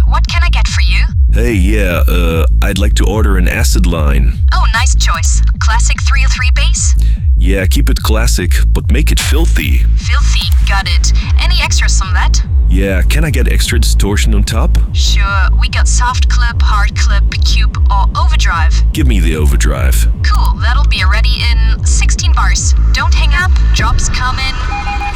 what can I get for you? Hey, yeah, I'd like to order an acid line. Oh, nice choice. Classic 303 bass? Yeah, keep it classic, but make it filthy. Filthy, got it. Any extras on that? Yeah, can I get extra distortion on top? Sure, we got soft clip, hard clip, cube, or overdrive. Give me the overdrive. Cool, that'll be ready in 16 bars. Don't hang up, job's coming.